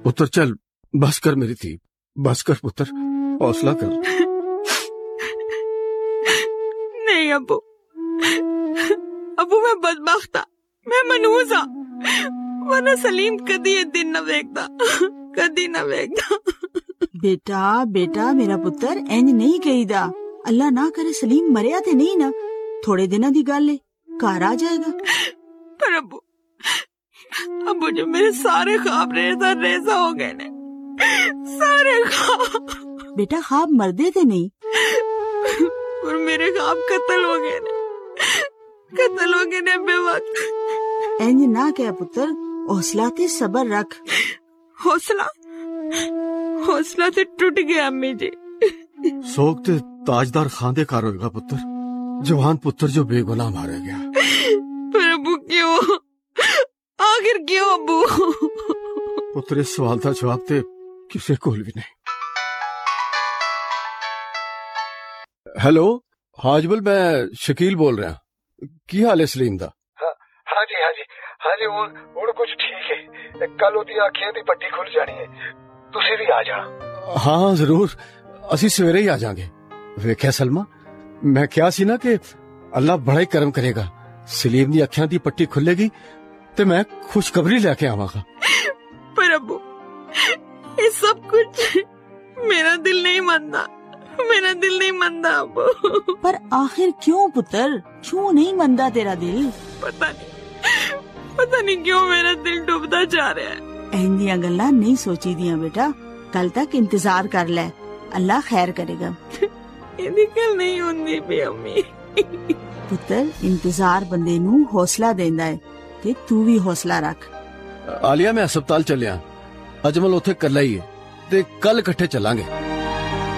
पुत्र चल, बस कर मेरी थी, बस कर पुत्र, हौसला कर। नहीं अबू, अबू मैं बदबख्त हाँ, मैं मनहूस हाँ, वरना सलीम कदी ये दिन ना वेखदा, कदी ना वेखदा। बेटा बेटा मेरा पुत्र इंज नहीं कहीदा। अल्लाह ना करे सलीम मरिया ते नहीं ना, थोड़े दिनों दी गल है, घर आ जाएगा। पर अबू, अबू जो मेरे सारे ख्वाब रेजा हो गए ने, सारे ख्वाब। बेटा ख्वाब मरदे थे नहीं, और मेरे ख्वाब कत्ल हो गए ने, कत्ल हो गए ने बेवक्त। इंज ना कह पुत्र, हौसला ते सबर रख। हौसला, हौसला ते टूट गया अम्मी जी। सोग ते ताजदार खांदे कार होगा पुत्र, जवान पुत्र जो बेगुनाह मारा गया। पर अबू क्यों, आखिर क्यों अबू? पुत्र इस सवाल का जवाब ते किसे कोल भी नहीं। हेलो हाजबल, मैं शकील बोल रहा। की हाल है सलीम दा? हाँ जी हुण कुछ ठीक है। कल ओदी अखियां दी पट्टी खुल जानी है, तुसी भी आ जाना। हाँ जरूर, असी सवेरे ही आ जाएंगे। वेख्या सलमा, मैं क्या सी ना कि अल्लाह बड़ा ही करम करेगा, सलीम दी अखियां दी पट्टी खुलेगी ते मैं खुशखबरी लेके आवांगा। पर अबू ये सब कुछ मेरा दिल नहीं मानता, मेरा दिल नहीं मानता अबू। पर आखिर क्यों पुत्र, क्यों नहीं मनदा तेरा दिल? पता नहीं क्यों मेरा दिल डूबता जा रहा है। इंदियां गल्लां नहीं सोची दियां बेटा, कल तक इंतजार कर ले, अल्लाह खैर करेगा। इहदी गल नहीं हुंदी पई अम्मी। पुत्र इंतजार बंदे नू हौसला देंदा है, ते तू भी हौसला रख। आलिया मैं हस्पताल चलिया, अजमल उथे कल्ला ही है ते कल इकट्ठे चलांगे।